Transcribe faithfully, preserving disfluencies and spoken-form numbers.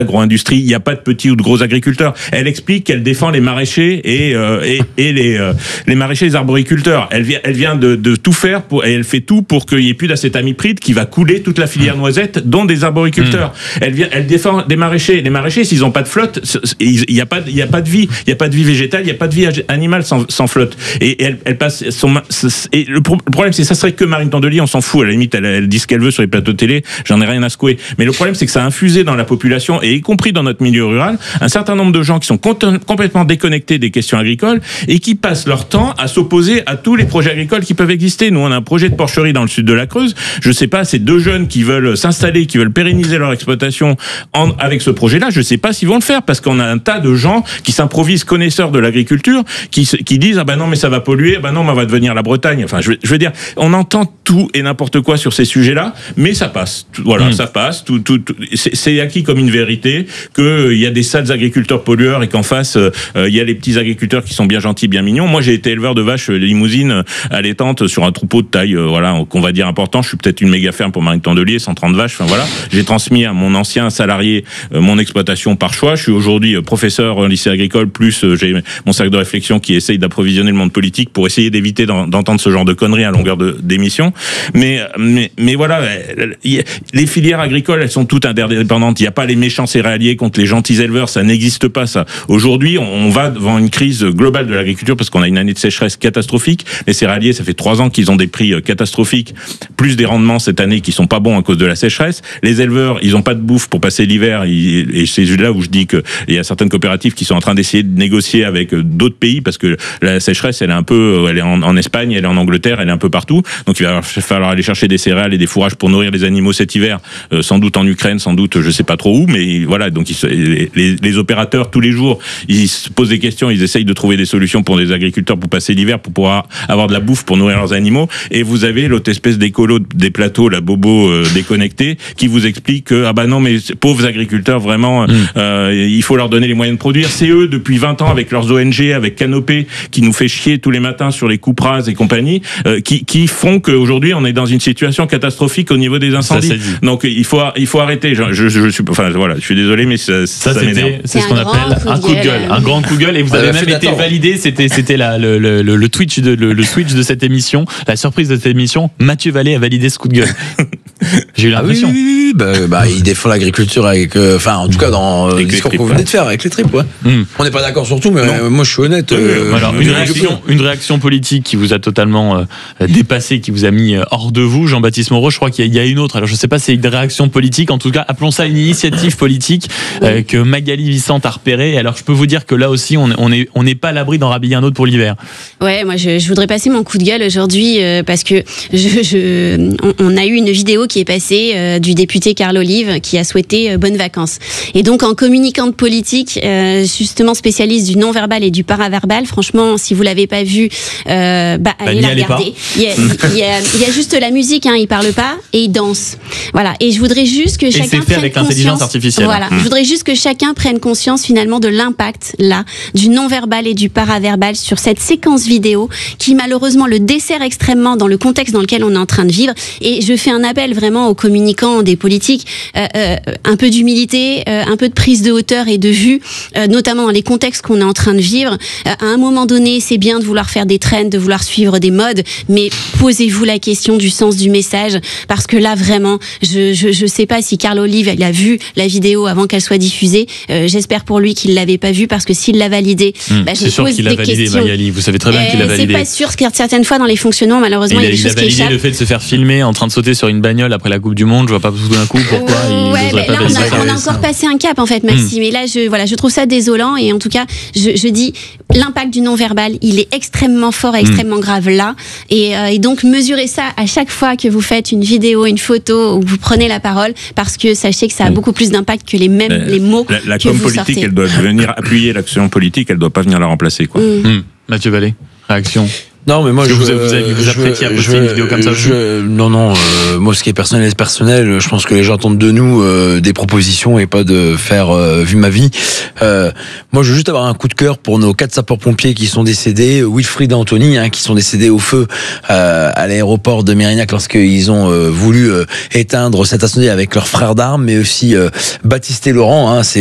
agro-industrie, il n'y a pas de petits ou de gros agriculteurs. Elle explique qu'elle défend les maraîchers et, euh, et, et les, euh, les maraîchers et les arboriculteurs. Elle vient, elle vient de, de tout faire pour, et elle fait tout pour qu'il n'y ait plus d'acétamipride qui va couler toute la filière noisette, dont des arboriculteurs. Mmh. Elle vient, elle défend des maraîchers. Les maraîchers, s'ils n'ont pas de flotte, il n'y a pas, il y a pas de vie. Il n'y a pas de vie végétale, il n'y a pas de vie animale sans, sans flotte. Et, et elle, elle passe son, et le, pro, le problème, c'est que ça serait que Marine Tondelier, on s'en fout. À la limite, elle, elle dit ce qu'elle veut sur les plateaux de télé. J'en ai rien à secouer. Mais le problème, c'est que ça a infusé dans la population, et y compris dans notre milieu rural, un certain nombre de gens qui sont complètement déconnectés des questions agricoles et qui passent leur temps à s'opposer à tous les projets agricoles qui peuvent exister. Nous, on a un projet de porcherie dans le sud de la Creuse. Je sais pas, c'est deux jeunes qui veulent s'installer, qui veulent pérenniser leur exploitation en, avec ce projet-là. Je sais pas s'ils vont le faire parce qu'on a un tas de gens qui s'improvisent connaisseurs de l'agriculture, qui, qui disent ah ben non mais ça va polluer, ah ben non mais on va devenir la Bretagne. Enfin, je, je veux dire, on entend tout et n'importe quoi sur ces sujets-là, mais ça passe. Voilà, mmh. ça passe. Tout, tout, tout, c'est, c'est acquis comme une vérité qu'il euh, y a des sales agriculteurs pollueurs et qu'en face, il euh, y a les petits agriculteurs qui sont bien gentils, bien mignons. Moi, j'ai été éleveur de vaches limousines allaitantes sur un troupeau de taille, euh, voilà, qu'on va dire important. Je suis peut-être une méga ferme pour Marine Tondelier, cent trente vaches. Enfin voilà, j'ai transmis à mon ancien salarié euh, mon exploitation par choix. Je suis aujourd'hui euh, professeur au lycée agricole, plus euh, j'ai mon cercle de réflexion qui essaye d'approvisionner le monde politique pour essayer d'éviter d'en, d'entendre ce genre de conneries à longueur de, d'émission. Mais, mais, mais voilà, les filières agricoles, elles sont toutes indépendantes. Il n'y a pas les méchants céréaliers contre les gentils éleveurs, ça n'existe pas ça. Aujourd'hui, on va devant une crise globale de l'agriculture parce qu'on a une année de sécheresse catastrophique. Les céréaliers, ça fait trois ans qu'ils ont des prix catastrophiques, plus des rendements cette année qui sont pas bons à cause de la sécheresse. Les éleveurs, ils ont pas de bouffe pour passer l'hiver, et c'est là où je dis que il y a certaines coopératives qui sont en train d'essayer de négocier avec d'autres pays parce que la sécheresse, elle est un peu, elle est en, en Espagne, elle est en Angleterre, elle est un peu partout. Donc il va falloir aller chercher des céréales et des fourrages pour nourrir les animaux cet hiver, euh, sans doute en Ukraine, sans doute, je sais pas trop où, mais voilà. Donc ils, les, les opérateurs tous les jours, ils se posent des questions, ils essayent de trouver des solutions pour les agriculteurs pour passer l'hiver, pour pouvoir avoir de la bouffe pour nourrir leurs animaux. Et vous avez l'autre espèce d'écolo des plateaux, la bobo euh, déconnecté, qui vous explique que ah bah non mais pauvres agriculteurs vraiment, mmh. euh, il faut leur donner les moyens de produire. C'est eux depuis vingt ans avec leurs O N G, avec Canopé, qui nous fait chier tous les matins sur les coupes rases et compagnie, euh, qui, qui font qu'aujourd'hui on est dans une situation catastrophique au niveau des incendies. Ça, donc il faut il faut arrêter. Je, je, je suis enfin voilà, je suis désolé mais ça, ça, ça m'énerve. C'est, c'est ce qu'on appelle un coup de gueule, un grand coup de gueule. Et vous avez même été validé. C'était c'était la, le, le, le, le Twitch de le, le switch de cette émission, la surprise de cette émission. Mathieu Vallée a validé ce coup de gueule. J'ai eu l'impression. Ah oui, oui, oui, bah, bah, il défend l'agriculture avec, enfin, euh, en tout cas dans euh, le discours qu'on venait de faire avec les tripes. Ouais. Mm. On n'est pas d'accord sur tout, mais euh, moi je suis honnête. Euh, Alors une réaction, une réaction politique qui vous a totalement euh, dépassé, qui vous a mis hors de vous, Jean-Baptiste Moreau. Je crois qu'il y a, il y a une autre. Alors je sais pas si c'est une réaction politique. En tout cas, appelons ça une initiative politique euh, que Magali Vicente a repérée. Alors je peux vous dire que là aussi, on on est on n'est pas à l'abri d'en rhabiller un autre pour l'hiver. Ouais, moi je, je voudrais passer mon coup de gueule aujourd'hui euh, parce que je, je on, on a eu une vidéo qui est passée euh, du député Carl Olive qui a souhaité euh, bonnes vacances. Et donc en communicante politique, euh, justement spécialiste du non-verbal et du paraverbal, franchement, si vous l'avez pas vu, euh, bah, bah allez la regarder. Il y, a, il, y a, il y a juste la musique, hein, il parle pas et il danse. Voilà. Et je voudrais juste que et chacun c'est fait prenne avec conscience. L'intelligence artificielle. Voilà. Mmh. Je voudrais juste que chacun prenne conscience finalement de l'impact là du non-verbal et du paraverbal sur cette séquence vidéo qui malheureusement le dessert extrêmement dans le contexte dans lequel on est en train de vivre. Et je fais un appel vraiment aux communicants des politiques, euh, euh, un peu d'humilité, euh, un peu de prise de hauteur et de vue, euh, notamment dans les contextes qu'on est en train de vivre. Euh, à un moment donné, c'est bien de vouloir faire des trends, de vouloir suivre des modes, mais posez-vous la question du sens du message, parce que là vraiment, je je, je sais pas si Carl Olive il a vu la vidéo avant qu'elle soit diffusée. Euh, j'espère pour lui qu'il l'avait pas vue, parce que s'il l'a validée, mmh, bah, je c'est pose sûr qu'il l'a validé, Magali. Vous savez très bien qu'il l'a validé. C'est pas sûr, parce que certaines fois dans les fonctionnements, malheureusement, il, il y a des choses qui échappent. Il a validé le fait de se faire filmer en train de sauter sur une bagnole après la Coupe du Monde. Je vois pas tout d'un coup pourquoi il ouais, n'oserait pas là, valider on a, ça. on a encore passé un cap en fait, Maxime. Mmh. Et là, je voilà, je trouve ça désolant. Et en tout cas, je, je dis l'impact du non-verbal, il est extrêmement fort, et extrêmement mmh. grave là. Et, euh, et donc mesurez ça à chaque fois que vous faites une vidéo, une photo, ou vous prenez la parole, parce que sachez que ça a mmh. beaucoup plus d'impact que les mêmes euh, les mots. La, la que com vous politique, sortez. Elle doit venir appuyer l'action politique, elle doit pas venir la remplacer, quoi. Mmh. Mmh. Mathieu Vallée, réaction. Non, mais moi, je, vous, vous, avez, vous apprêtiez à poster une vidéo comme ça je, Non, non, euh, moi, ce qui est personnel est personnel. Je pense que les gens attendent de nous euh, des propositions et pas de faire euh, vu ma vie. Euh, moi, je veux juste avoir un coup de cœur pour nos quatre sapeurs-pompiers qui sont décédés, Wilfried et Anthony, hein, qui sont décédés au feu euh, à l'aéroport de Mérignac lorsqu'ils ont euh, voulu euh, éteindre cet incendie avec leurs frères d'armes, mais aussi euh, Baptiste et Laurent, hein, c'est